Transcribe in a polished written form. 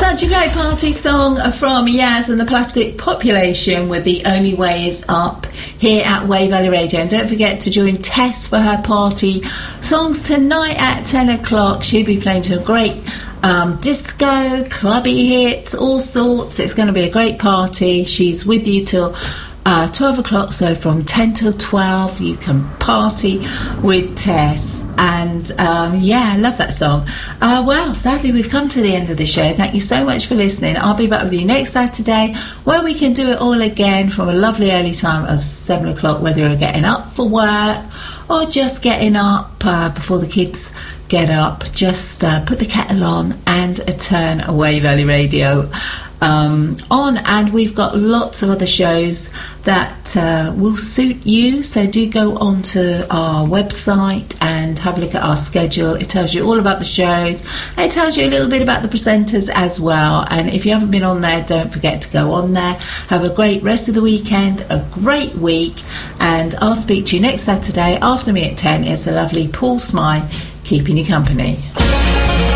Such a great party song from Yaz and the Plastic Population with The Only Way Is Up here at Wave Valley Radio. And don't forget to join Tess for her party songs tonight at 10 o'clock. She'll be playing to a great disco, clubby hits, all sorts. It's going to be a great party. She's with you till 12 o'clock, so from 10 till 12 you can party with Tess. And yeah, I love that song. Well, sadly we've come to the end of the show. Thank you so much for listening. I'll be back with you next Saturday where we can do it all again from a lovely early time of 7 o'clock, whether you're getting up for work or just getting up before the kids get up. Just put the kettle on and turn Wave Valley Radio on, and we've got lots of other shows that will suit you, so do go onto our website and have a look at our schedule. It tells you all about the shows, it tells you a little bit about the presenters as well, and if you haven't been on there, don't forget to go on there. Have a great rest of the weekend, a great week, and I'll speak to you next Saturday after me at 10. It's a lovely Paul Smythe keeping you company.